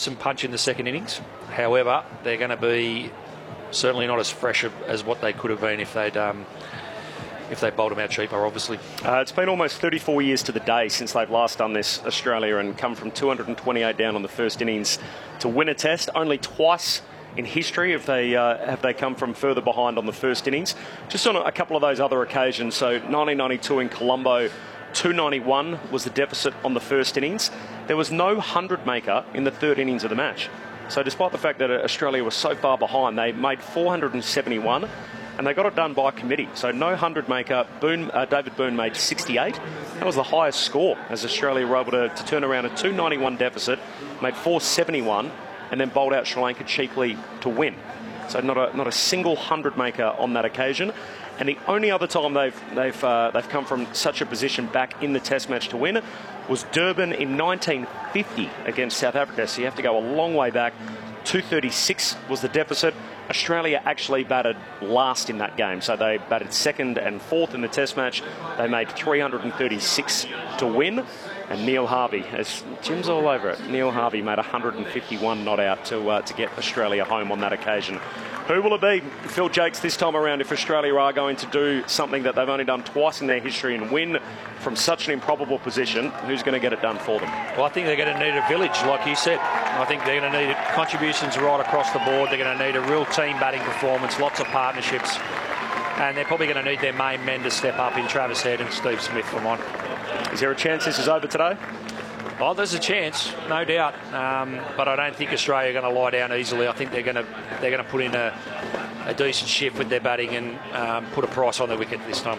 some punch in the second innings. However, they're going to be certainly not as fresh as what they could have been if they bowled them out cheaper, obviously. It's been almost 34 years to the day since they've last done this, Australia, and come from 228 down on the first innings to win a test. Only twice in history have they come from further behind on the first innings. Just on a couple of those other occasions, so 1992 in Colombo, 291 was the deficit on the first innings. There was no 100-maker in the third innings of the match. So despite the fact that Australia was so far behind, they made 471, and they got it done by committee. So no 100-maker. David Boone made 68. That was the highest score as Australia were able to turn around a 291 deficit, made 471, and then bowled out Sri Lanka cheaply to win. So not a single 100-maker on that occasion. And the only other time they've come from such a position back in the Test match to win was Durban in 1950 against South Africa. So you have to go a long way back. 236 was the deficit. Australia actually batted last in that game. So they batted second and fourth in the Test match. They made 336 to win. And Neil Harvey, as Jim's all over it, Neil Harvey made 151 not out to get Australia home on that occasion. Who will it be, Phil Jakes, this time around if Australia are going to do something that they've only done twice in their history and win from such an improbable position? Who's going to get it done for them? Well, I think they're going to need a village, like you said. I think they're going to need contributions right across the board. They're going to need a real team batting performance, lots of partnerships. And they're probably going to need their main men to step up in Travis Head and Steve Smith for mine. Is there a chance this is over today? Oh, there's a chance, no doubt. But I don't think Australia are going to lie down easily. I think they're going to put in a decent shift with their batting and put a price on the wicket this time.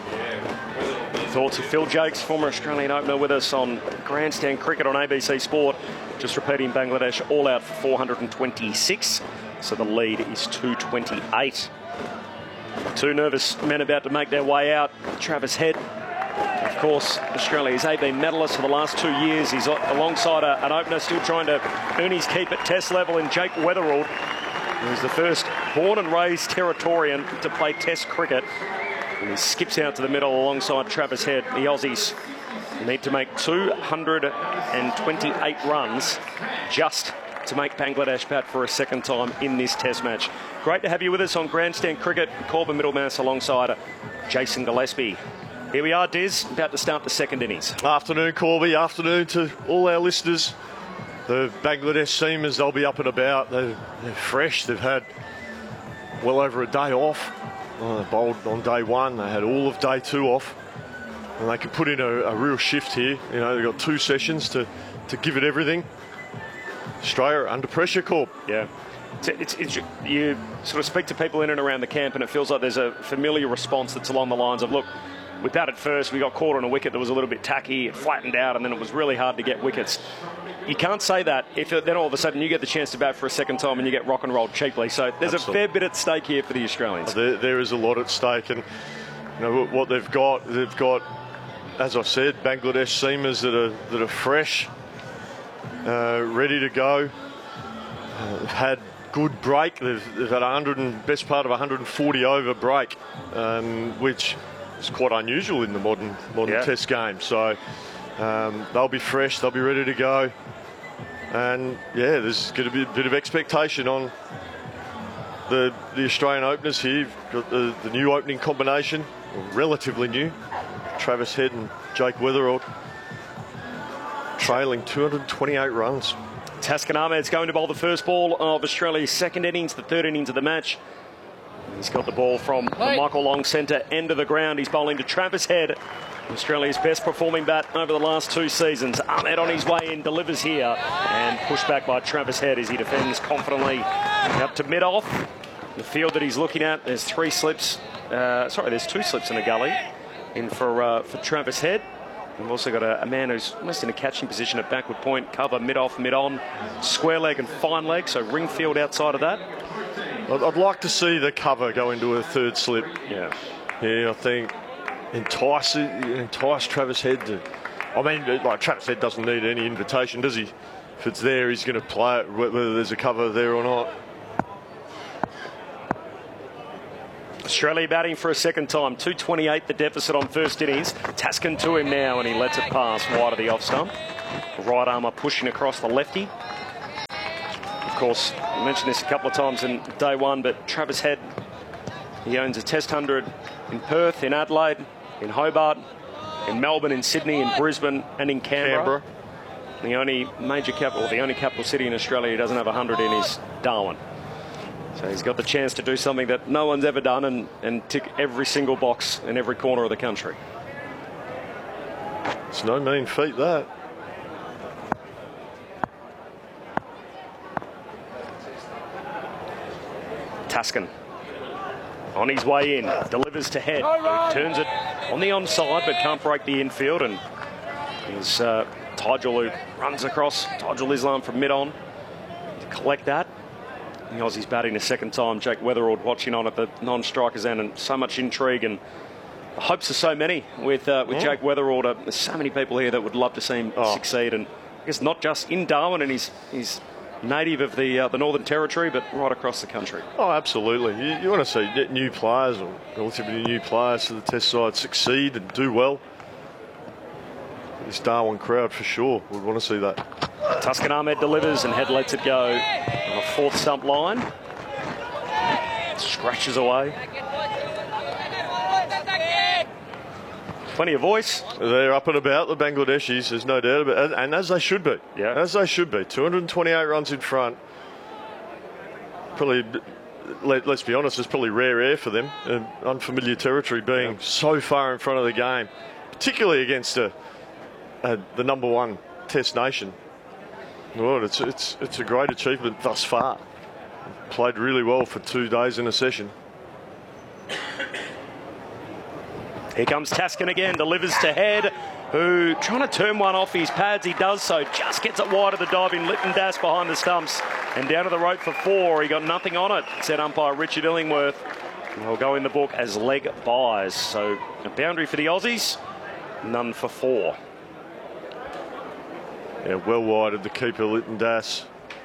Thoughts of Phil Jakes, former Australian opener, with us on Grandstand Cricket on ABC Sport. Just repeating, Bangladesh all out for 426. So the lead is 228. Two nervous men about to make their way out. Travis Head, of course, Australia's AB medalist for the last 2 years. He's alongside an opener still trying to earn his keep at Test level in Jake Weatherald. He's the first born and raised Territorian to play Test cricket. And he skips out to the middle alongside Travis Head. The Aussies need to make 228 runs just to make Bangladesh bat for a second time in this Test match. Great to have you with us on Grandstand Cricket. Corbin Middlemass alongside Jason Gillespie. Here we are, Diz, about to start the second innings. Afternoon, Corby. Afternoon to all our listeners. The Bangladesh seamers, they'll be up and about. They're fresh. They've had well over a day off. They bowled on day one. They had all of day two off. And they can put in a real shift here. You know, they've got 2 sessions to give it everything. Australia under pressure, Corb. Yeah. You sort of speak to people in and around the camp and it feels like there's a familiar response that's along the lines of, look, we batted first, we got caught on a wicket that was a little bit tacky, it flattened out, and then it was really hard to get wickets. You can't say that if then all of a sudden you get the chance to bat for a second time and you get rock and rolled cheaply. So there's Absolutely. a fair bit at stake here for the Australians. There is a lot at stake, and you know what they've got, as I said, Bangladesh seamers that are fresh, ready to go. They've had good break. They've had best part of 140 over break, which is quite unusual in the modern Test game. So they'll be fresh, they'll be ready to go, and yeah, there's going to be a bit of expectation on the Australian openers here. You've got the new opening combination, relatively new, Travis Head and Jake Weatherald, trailing 228 runs. Taskin Ahmed's going to bowl the first ball of Australia's second innings, the third innings of the match. He's got the ball from the Michael Long centre end of the ground. He's bowling to Travis Head, Australia's best performing bat over the last 2 seasons. Ahmed on his way in, delivers here, and pushed back by Travis Head as he defends confidently out to mid-off. The field that he's looking at, there's 2 slips in a gully in for Travis Head. We've also got a man who's almost in a catching position at backward point, cover mid-off, mid-on, square leg and fine leg, so ring field outside of that. I'd like to see the cover go into a third slip. Yeah, I think entice Travis Head to. I mean, like, Travis Head doesn't need any invitation, does he? If it's there, he's going to play it, whether there's a cover there or not. Australia batting for a second time. 228 the deficit on first innings. Taskin to him now, and he lets it pass wide of the off stump. Right armour pushing across the lefty. course, I mentioned this a couple of times in day one, but Travis Head, he owns a Test 100 in Perth, in Adelaide, in Hobart, in Melbourne, in Sydney, in Brisbane, and in Canberra. The only major capital, the only capital city in Australia he doesn't have 100 in is Darwin. So he's got the chance to do something that no one's ever done and tick every single box in every corner of the country. It's no mean feat, that. Taskin on his way in, delivers to Head, who turns it on the onside but can't break the infield, and there's Tygel who runs across, Tygel Islam from mid-on to collect that. The Aussies batting a second time, Jake Weatherald watching on at the non-strikers end, and so much intrigue, and the hopes are so many with Jake Weatherald. There's so many people here that would love to see him succeed, and I guess not just in Darwin and he's native of the Northern Territory, but right across the country. Oh, absolutely. You want to see new players, or relatively new players to the Test side, succeed and do well. This Darwin crowd for sure would want to see that. Taskin Ahmed delivers and Head lets it go on a fourth stump line. Scratches away. Plenty of voice. They're up and about, the Bangladeshis, there's no doubt about it, and as they should be. Yeah. As they should be. 228 runs in front. Probably, let's be honest, it's probably rare air for them. Unfamiliar territory, being so far in front of the game, particularly against the number one Test nation. Well, it's a great achievement thus far. Played really well for 2 days in a session. Here comes Taskin again, delivers to Head, who trying to turn one off his pads. He does so, just gets it wide of the diving Lytton Das behind the stumps and down to the rope for 4. He got nothing on it, said umpire Richard Illingworth. And he'll go in the book as leg buys. So a boundary for the Aussies, none for 4. Yeah, well wide of the keeper, Lytton Das.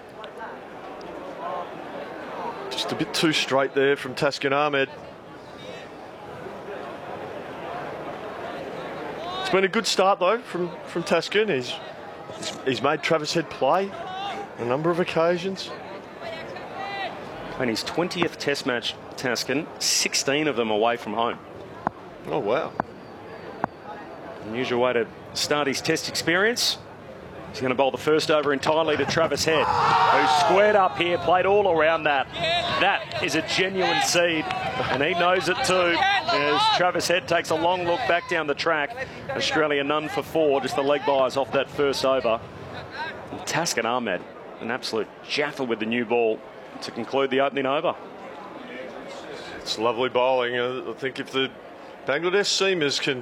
Just a bit too straight there from Taskin Ahmed. It's been a good start though from Taskin. He's made Travis Head play on a number of occasions. And his 20th Test match, Taskin, 16 of them away from home. Oh wow! Unusual way to start his Test experience. He's going to bowl the first over entirely to Travis Head, who squared up here, played all around that. That is a genuine seed, and he knows it too. As Travis Head takes a long look back down the track. Australia none for 4, just the leg buys off that first over. And Taskin Ahmed, an absolute jaffer with the new ball to conclude the opening over. It's lovely bowling. I think if the Bangladesh seamers can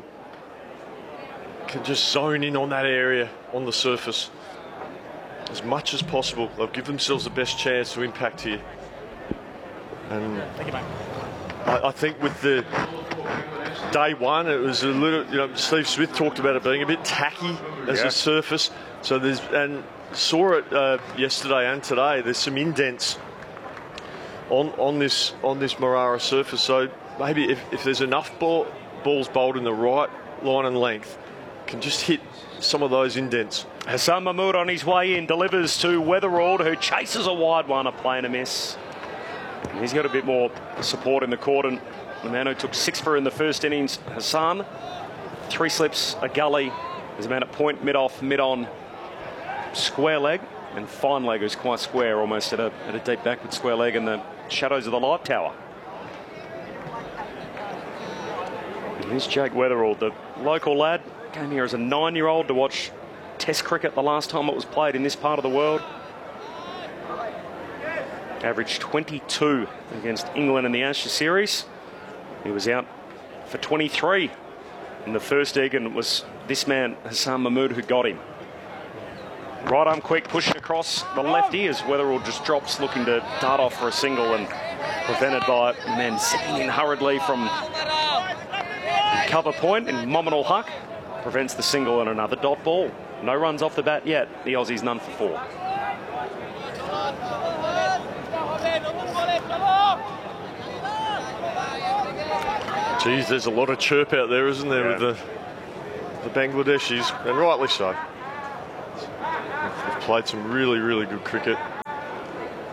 just zone in on that area on the surface as much as possible, they'll give themselves the best chance to impact here. And thank you, mate. I think with the day one, it was a little, Steve Smith talked about it being a bit tacky as a surface. So and saw it yesterday and today. There's some indents on this Marara surface. So maybe if there's enough balls bowled in the right line and length, can just hit some of those indents. Hassan Mahmood on his way in delivers to Weatherald, who chases a wide one, a play and a miss. And he's got a bit more support in the court, and the man who took 6 for in the first innings, Hassan, 3 slips, a gully. There's a man at point, mid-off, mid-on, square leg, and fine leg who's quite square, almost at a deep backward square leg in the shadows of the light tower. And here's Jake Weatherald, the local lad. Came here as a 9-year-old to watch Test cricket the last time it was played in this part of the world. Averaged 22 against England in the Ashes series. He was out for 23 in the first egg, and it was this man, Hassan Mahmood, who got him. Right arm quick, pushing across the lefty as Weatherald just drops, looking to dart off for a single, and prevented by men zipping in hurriedly from cover point, and Mominul Huq prevents the single and another dot ball. No runs off the bat yet. The Aussies none for 4. Geez, there's a lot of chirp out there, isn't there, with the Bangladeshis, and rightly so. They've played some really, really good cricket.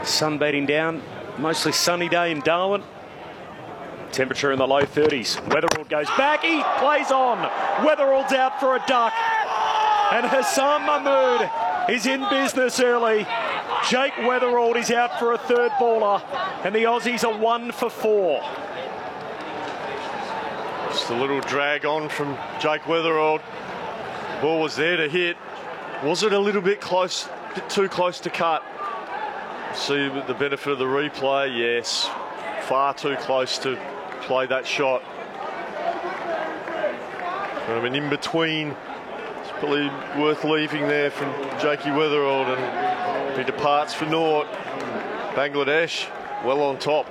Sun beating down. Mostly sunny day in Darwin. Temperature in the low 30s. Weatherald goes back. He plays on. Weatherald's out for a duck. And Hassan Mahmood is in business early. Jake Weatherald is out for a third baller. And the Aussies are 1 for 4. Just a little drag on from Jake Weatherald. Ball was there to hit. Was it a little bit close, bit too close to cut? See the benefit of the replay, yes. Far too close to play that shot. I mean, in between, it's probably worth leaving there from Jakey Weatherald, and he departs for naught. Bangladesh well on top.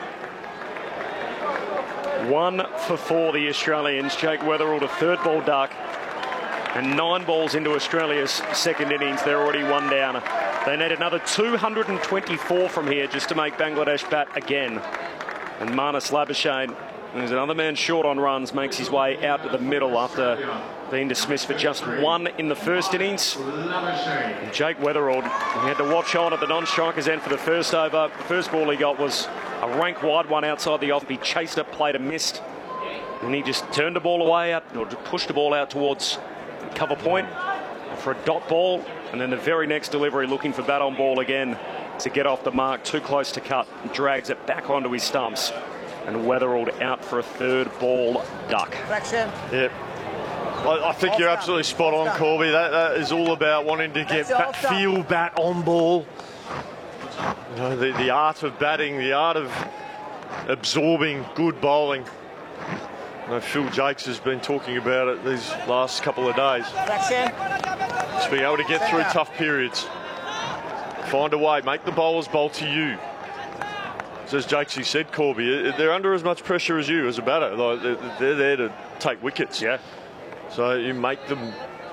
1 for 4 the Australians. Jake Weatherald a third ball duck. And 9 balls into Australia's second innings. They're already 1 down. They need another 224 from here just to make Bangladesh bat again. And Marnus Labuschagne, who's another man short on runs, makes his way out to the middle after being dismissed for just 1 in the first innings. And Jake Weatherald, he had to watch on at the non-striker's end for the first over. The first ball he got was a rank wide one outside the off. He chased it, played a missed. And he just turned the ball away out, or pushed the ball out towards cover point for a dot ball, and then the very next delivery looking for bat on ball again to get off the mark, too close to cut, drags it back onto his stumps, and Weatherald out for a third ball duck. Yep. I think you're absolutely spot on, Corby. That is all about wanting to get feel bat on ball. You know, the art of batting, the art of absorbing good bowling. I know Phil Jakes has been talking about it these last couple of days. Just being able to get through tough periods. Find a way, make the bowlers bowl to you. As Jakesy said, Corby, they're under as much pressure as you as a batter. Like, they're there to take wickets. Yeah. So you make them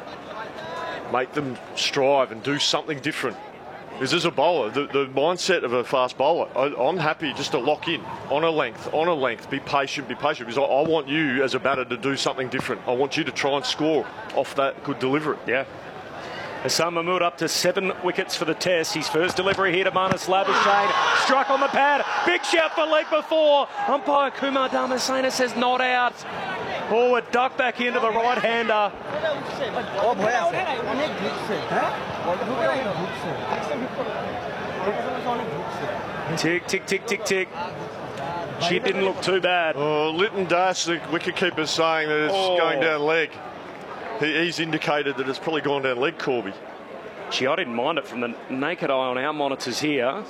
strive and do something different. Because as a bowler, the mindset of a fast bowler, I'm happy just to lock in on a length, be patient, because I want you as a batter to do something different. I want you to try and score off that good delivery. Yeah. Hassan Mahmood up to 7 wickets for the test. His first delivery here to Marnus Labuschagne. Struck on the pad. Big shout for leg before. Umpire Kumar Dharmasena says not out. Oh, a duck back into the right-hander. Tick, tick, tick, tick, tick. She didn't look too bad. Oh, Lytton Dash, the wicketkeeper, saying that it's going down leg. He's indicated that it's probably gone down leg, Corby. Gee, I didn't mind it from the naked eye on our monitors here.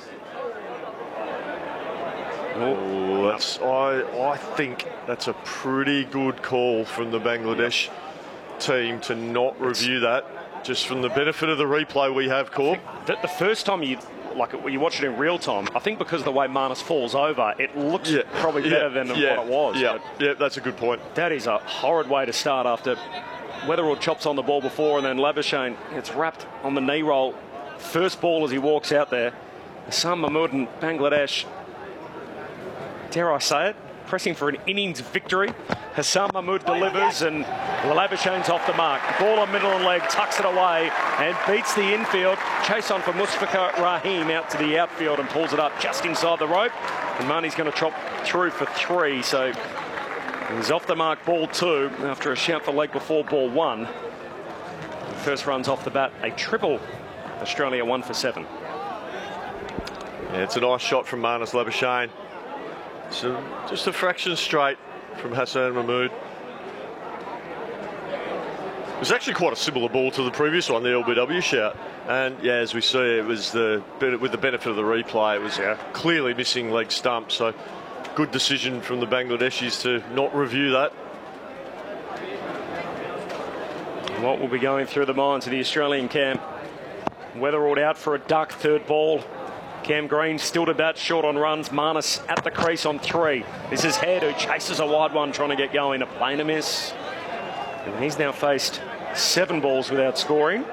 I think that's a pretty good call from the Bangladesh team to not review that, just from the benefit of the replay we have, Corb. The first time you watch it in real time, I think because of the way Marnus falls over, it looks probably better than what it was. Yeah, that's a good point. That is a horrid way to start after Weatherald chops on the ball before, and then Labuschagne gets wrapped on the knee roll. First ball as he walks out there. Hassan Mahmood and Bangladesh, dare I say it, pressing for an innings victory. Hassan Mahmood delivers, and Labuschagne's off the mark. Ball on middle and leg, tucks it away and beats the infield. Chase on for Mustafa Rahim out to the outfield and pulls it up just inside the rope. And Marnie's going to chop through for 3, so he's off the mark, ball 2 after a shout for leg before ball 1. The first runs off the bat, a triple. Australia 1 for 7. Yeah, it's a nice shot from Marnus Labuschagne. So just a fraction straight from Hassan Mahmood. It was actually quite a similar ball to the previous one, the LBW shout. And yeah, as we see, it was with the benefit of the replay, it was clearly missing leg stump. So good decision from the Bangladeshis to not review that. What will be going through the minds of the Australian camp? Weatherald out for a duck, third ball. Cam Green still to bat, short on runs. Marnus at the crease on 3. This is Head, who chases a wide one, trying to get going. A play and a miss. And he's now faced 7 balls without scoring.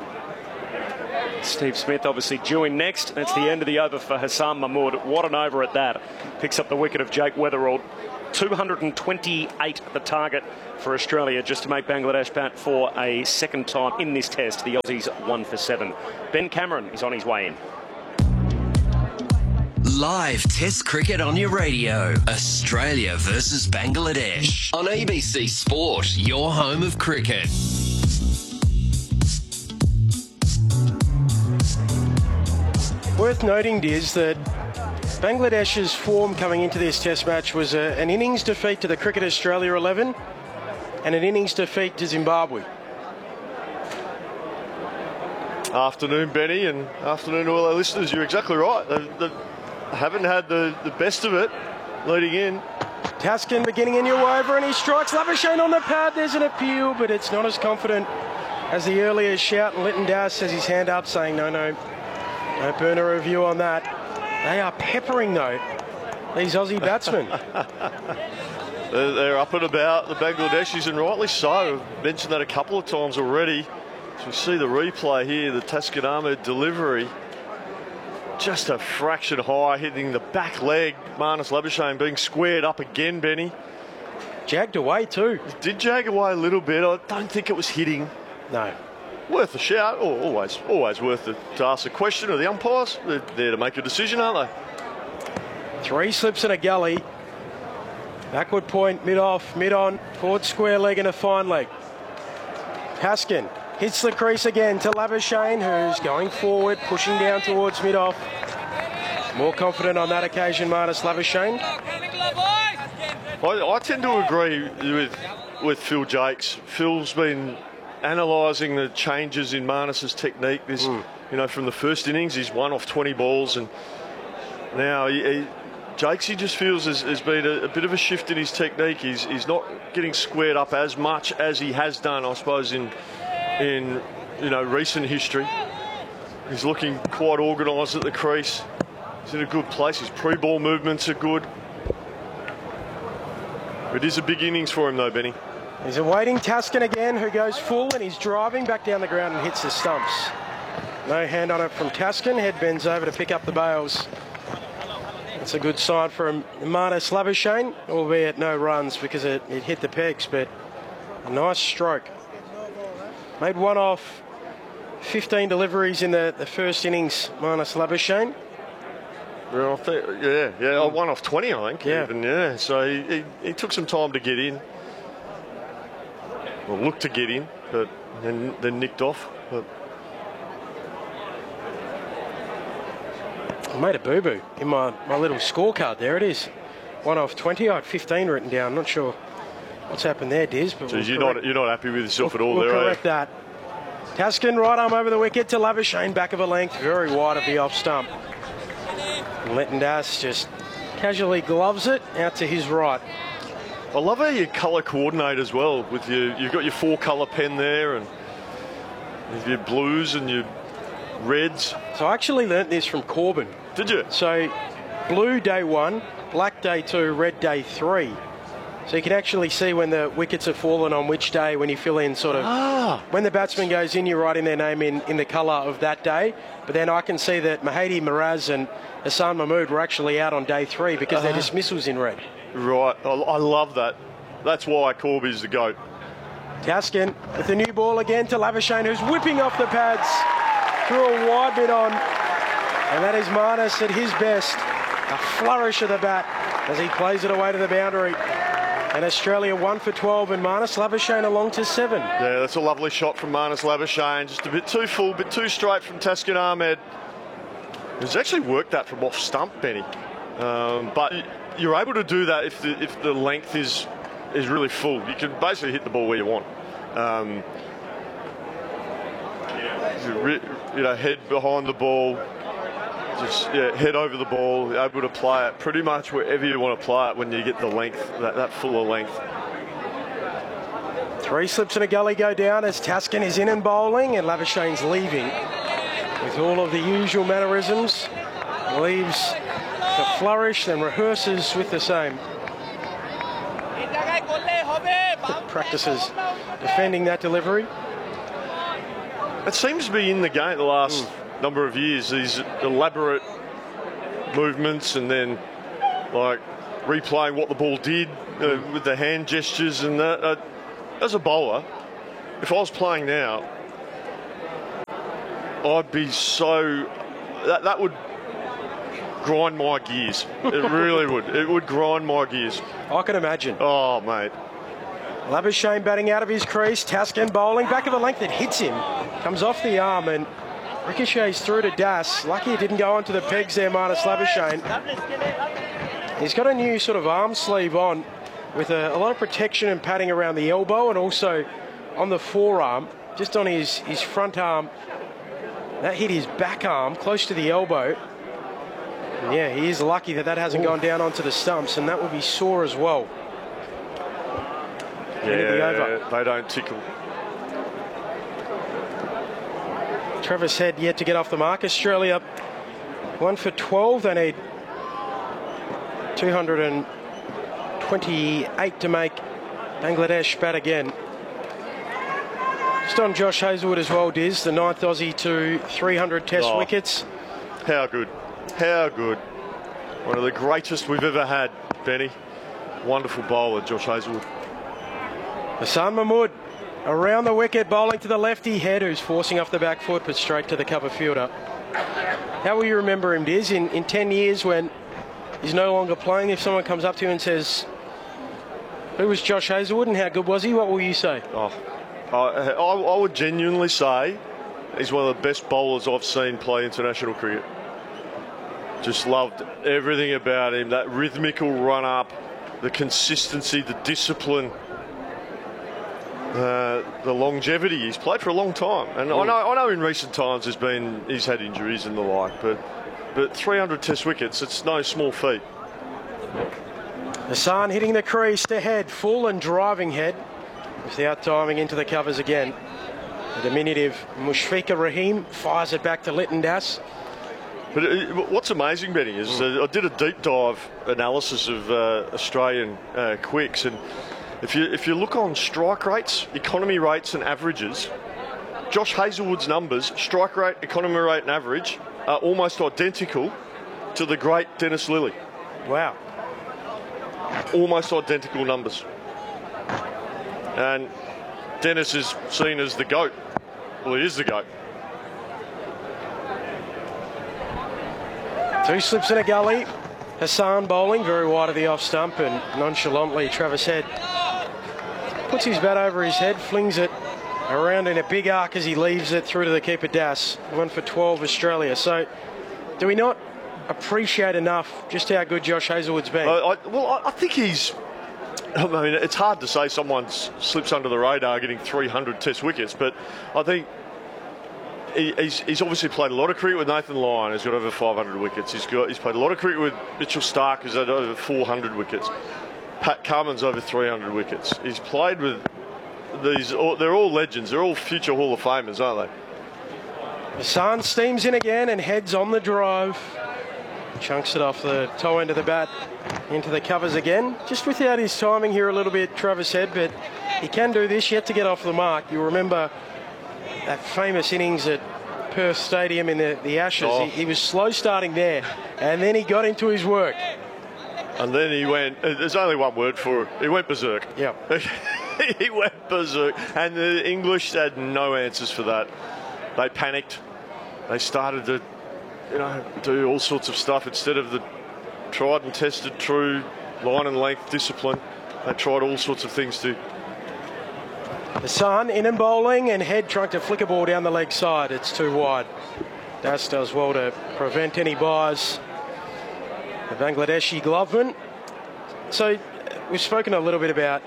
Steve Smith obviously due in next. That's the end of the over for Hassan Mahmood. What an over at that. Picks up the wicket of Jake Weatherald. 228 the target for Australia, just to make Bangladesh bat for a second time in this test. The Aussies 1 for 7. Ben Cameron is on his way in. Live Test cricket on your radio. Australia versus Bangladesh. On ABC Sport, your home of cricket. Worth noting, Diz, that Bangladesh's form coming into this Test match was an innings defeat to the Cricket Australia 11 and an innings defeat to Zimbabwe. Afternoon, Benny, and afternoon to all our listeners. You're exactly right. They haven't had the best of it leading in. Taskin beginning a new over, and he strikes Labuschagne on the pad. There's an appeal, but it's not as confident as the earlier shout, and Lytton Das has his hand up saying no burner review on that. They are peppering, though, these Aussie batsmen. They're up and about, the Bangladeshis, and rightly so. I've mentioned that a couple of times already. So we see the replay here, the Taskin Ahmed delivery. Just a fraction high, hitting the back leg. Marnus Labuschagne being squared up again, Benny. Jagged away, too. Did jag away a little bit. I don't think it was hitting. No. Worth a shout. Always worth it to ask a question of the umpires. They're there to make a decision, aren't they? 3 slips and a gully. Backward point, mid-off, mid-on, forward square leg and a fine leg. Taskin hits the crease again to Labuschagne, who's going forward, pushing down towards mid-off. More confident on that occasion, Marnus Labuschagne. I tend to agree with Phil Jakes. Phil's been analysing the changes in Marnus's technique. This, from the first innings, he's won off 20 balls, and now Jakes, he just feels there's been a bit of a shift in his technique. He's not getting squared up as much as he has done, I suppose, in recent history. He's looking quite organised at the crease. He's in a good place. His pre-ball movements are good. It is a big innings for him, though, Benny. He's awaiting Taskin again, who goes full, and he's driving back down the ground and hits the stumps. No hand on it from Taskin. Head bends over to pick up the bails. That's a good sign from Marnus Labuschagne, albeit no runs because it hit the pegs, but a nice stroke. Made one off 15 deliveries in the first innings, Marnus Labuschagne. Well, I think, one off 20, I think. Yeah. Even, so he took some time to get in. Well, looked to get in, but then nicked off. But I made a boo-boo in my little scorecard. There it is. 1 off 20. I had 15 written down. Not sure what's happened there, Diz. But so you're not happy with yourself at all we'll there, correct that. Taskin right arm over the wicket to Labuschagne, back of a length, very wide of the off stump. And Lytton Das just casually gloves it out to his right. I love how you colour coordinate as well. With you've got your 4-colour pen there, and with your blues and your reds. So I actually learnt this from Corbin. Did you? So blue day 1, black day 2, red day 3. So you can actually see when the wickets have fallen on which day when you fill in sort of... When the batsman goes in, you're writing their name in the colour of that day. But then I can see that Mahdi Miraz and Hassan Mahmood were actually out on day 3 because their dismissals in red. Right. I love that. That's why Corby's the GOAT. Taskin with the new ball again to Labuschagne, who's whipping off the pads through a wide bit on. And that is Marnus at his best. A flourish of the bat as he plays it away to the boundary. And Australia 1 for 12, and Marnus Labuschagne along to 7. Yeah, that's a lovely shot from Marnus Labuschagne. Just a bit too full, a bit too straight from Taskin Ahmed. He's actually worked that from off stump, Benny. But you're able to do that if the length is really full. You can basically hit the ball where you want. Head behind the ball, just head over the ball, able to play it pretty much wherever you want to play it when you get the length, that fuller length. 3 slips and a gully go down as Taskin is in and bowling, and Labuschagne's leaving with all of the usual mannerisms. Leaves the flourish, then rehearses with the same. Practices defending that delivery. It seems to be in the game the last number of years, these elaborate movements and then like replaying what the ball did with the hand gestures and that. As a bowler, if I was playing now, I'd be so... That would grind my gears. It really would. It would grind my gears. I can imagine. Oh, mate. Labuschagne batting out of his crease. Taskin bowling. Back of the length that hits him. Comes off the arm and ricochets through to Das. Lucky it didn't go onto the pegs there, Marnus Labuschagne. He's got a new sort of arm sleeve on with a lot of protection and padding around the elbow and also on the forearm, just on his front arm. That hit his back arm close to the elbow. And yeah, he is lucky that hasn't gone down onto the stumps, and that will be sore as well. Yeah, they don't tickle. Travis Head yet to get off the mark. Australia 1 for 12. They need 228 to make Bangladesh bat again. Just on Josh Hazlewood as well, Diz, the 9th Aussie to 300 test wickets. How good. How good. One of the greatest we've ever had, Benny. Wonderful bowler, Josh Hazlewood. Hassan Mahmood around the wicket, bowling to the lefty. Head, who's forcing off the back foot, but straight to the cover fielder. How will you remember him, Diz, in 10 years when he's no longer playing? If someone comes up to you and says, who was Josh Hazlewood and how good was he, what will you say? I would genuinely say he's one of the best bowlers I've seen play international cricket. Just loved everything about him, that rhythmical run-up, the consistency, the discipline, the longevity. He's played for a long time, and I know in recent times he's had injuries and the like, but 300 test wickets, it's no small feat. Hassan hitting the crease to Head, full and driving Head, without diving into the covers again. The diminutive Mushfiqur Rahim fires it back to Lytton Das. But what's amazing, Benny, is I did a deep dive analysis of Australian quicks, and if you look on strike rates, economy rates and averages, Josh Hazlewood's numbers, strike rate, economy rate and average, are almost identical to the great Dennis Lillee. Wow. Almost identical numbers. And Dennis is seen as the GOAT. Well, he is the GOAT. 2 slips in a gully. Hassan bowling very wide of the off stump, and nonchalantly Travis Head puts his bat over his head, flings it around in a big arc as he leaves it through to the keeper Das. 1 for 12 Australia. So do we not appreciate enough just how good Josh Hazlewood's been? I think he's... I mean, it's hard to say someone slips under the radar getting 300 test wickets, but I think he's obviously played a lot of cricket with Nathan Lyon, who's got over 500 wickets. He's played a lot of cricket with Mitchell Starc, who's had over 400 wickets. Pat Cummins over 300 wickets. He's played with these. They're all legends. They're all future Hall of Famers, aren't they? Hassan steams in again and heads on the drive. Chunks it off the toe end of the bat into the covers again. Just without his timing here a little bit, Travis Head, but he can do this, yet to get off the mark. You remember that famous innings at Perth Stadium in the Ashes. He was slow starting there, and then he got into his work. And then he went, there's only one word for it, he went berserk. Yeah. He went berserk, and the English had no answers for that. They panicked. They started to do all sorts of stuff instead of the tried and tested true line and length discipline. They tried all sorts of things to. Hassan in and bowling, and Head trying to flick a ball down the leg side. It's too wide. Das does well to prevent any buys. The Bangladeshi gloveman. So we've spoken a little bit about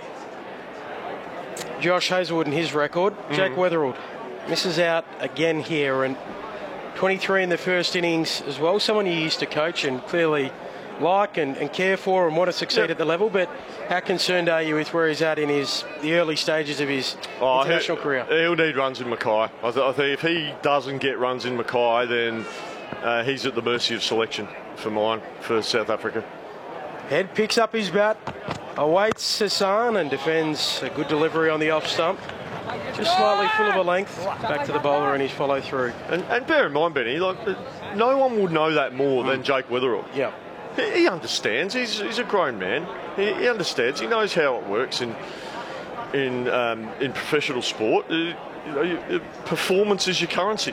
Josh Hazlewood and his record. Jake Weatherald misses out again here, and 23 in the first innings as well. Someone you used to coach and clearly like and care for and want to succeed at the level, but how concerned are you with where he's at in the early stages of his international career? He'll need runs in Mackay. I think if he doesn't get runs in Mackay, then he's at the mercy of selection for South Africa. Head picks up his bat, awaits Hassan and defends a good delivery on the off stump. Just slightly full of a length, back to the bowler and his follow through. And bear in mind, Benny, no one would know that more than Jake Weatherald. Yeah. He understands. He's a grown man. He understands. He knows how it works in professional sport. Performance is your currency.